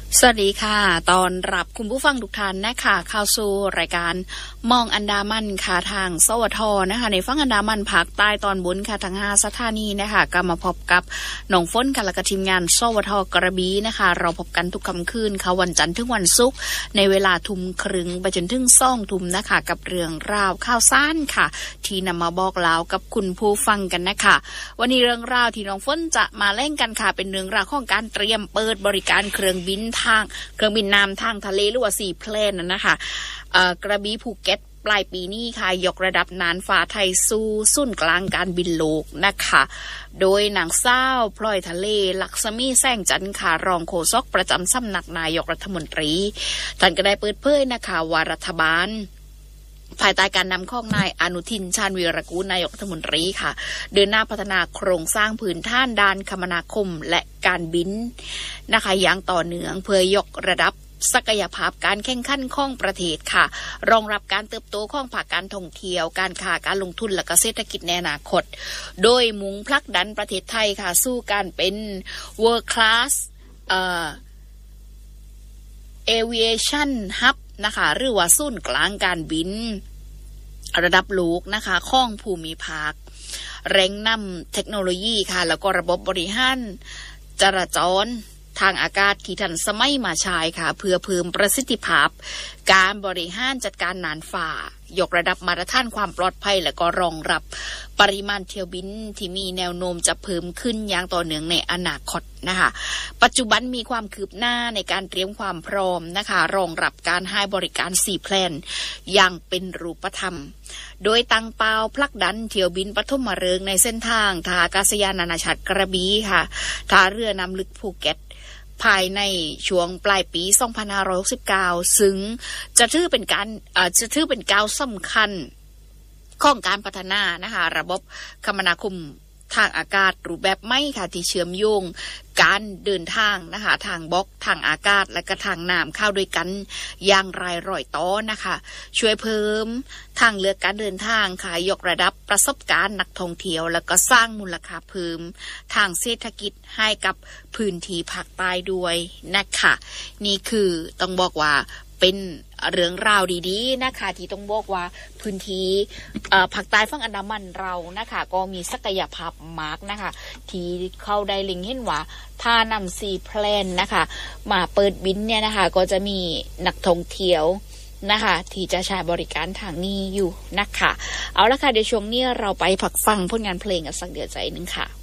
สวัสดีค่ะตอนรับคุณผู้ฟังทุกท่านนะคะเข้าสู่รายการมองอันดามันค่ะทางสวทนะคะในฝั่งอันดามันภาคใต้ตอนบนค่ะทั้ง5สถานีนะคะก็มาพบกับน้องฝนค่ะและก็ทีมงานสวทกระบี่นะคะเราพบกันทุกค่ำคืนค่ะวันจันทร์ถึงวันศุกร์ในเวลาทุ่มครึ่งไปจนถึง20:00 นนะคะกับเรื่องราวข่าวสารค่ะที่นำมาบอกเล่ากับคุณผู้ฟังกันนะคะวันนี้เรื่องราวที่น้องฝนจะมาเล่นกันค่ะเป็นเรื่องราวของการเตรียมเปิดบริการเครื่องบินน้ำทางทะเลหรือว่าซีเพลนนะคะกระบี่ภูเก็ตปลายปีนี้ค่ะยกระดับน่านฟ้าไทยสู่ศูนย์กลางการบินโลกนะคะโดยนางสาวพลอยทะเลลักษมีแสงจันทร์ค่ะรองโฆษกประจำสำนักนายกรัฐมนตรีท่านก็ได้เปิดเผยนะคะว่ารัฐบาลภายใต้การนำของนายอนุทินชาญวีรกูลนายกรัฐมนตรีค่ะเดินหน้าพัฒนาโครงสร้างพื้นฐานด้านคมนาคมและการบินนะคะอย่างต่อเนื่องเพื่อยกระดับศักยภาพการแข่งขันของประเทศค่ะรองรับการเติบโตของภาคการท่องเที่ยวการค้าการลงทุนและก็เศรษฐกิจในอนาคตโดยมุ่งผลักดันประเทศไทยค่ะสู่การเป็น World Class Aviation Hub นะคะหรือว่าศูนย์กลางการบินระดับโลกนะคะของภูมิภาคแรงนำเทคโนโลยีค่ะแล้วก็ระบบบริหารจราจรทางอากาศที่ทันสมัยมาใช้ค่ะเพื่อเพิ่มประสิทธิภาพการบริหารจัดการน่านฟ้ายกระดับมาตรฐานความปลอดภัยและก็รองรับปริมาณเที่ยวบินที่มีแนวโน้มจะเพิ่มขึ้นอย่างต่อเนื่องในอนาคตนะคะปัจจุบันมีความคืบหน้าในการเตรียมความพร้อมนะคะรองรับการให้บริการ4แพลนอย่างเป็นรูปธรรมโดยตั้งเป้าผลักดันเที่ยวบินปฐมฤกษ์ในเส้นทางท่าอากาศยานนานาชาติกระบี่ค่ะท่าเรือน้ำลึกภูเก็ตภายในช่วงปลายปี2569ซึ่งจะถือเป็นก้าวสำคัญของการพัฒนานะคะระบบคมนาคมทางอากาศรูปแบบใหม่ค่ะที่เชื่อมโยงการเดินทางนะคะทางบกทางอากาศและก็ทางน้ำเข้าด้วยกันอย่างรายร้อยต่อนะคะช่วยเพิ่มทางเลือกการเดินทางค่ะยกระดับประสบการณ์นักท่องเที่ยวแล้วก็สร้างมูลค่าเพิ่มทางเศรษฐกิจให้กับพื้นที่ภาคใต้ด้วยนะคะนี่คือต้องบอกว่าเป็นเรื่องราวดีๆนะคะที่ต้องบอกว่าพื้นที่ภาคใต้ฝั่งอันดามันเรานะคะก็มีศักยภาพมากนะคะที่เข้าได้เล็งเห็นว่าถ้านำซีแพลนนะคะมาเปิดบินเนี่ยนะคะก็จะมีนักท่องเที่ยวนะคะที่จะใช้บริการทางนี้อยู่นะคะเอาละค่ะเดี๋ยวช่วงนี้เราไปพักฟังผลงานเพลงกันสักเดี๋ยวใจนึงค่ะ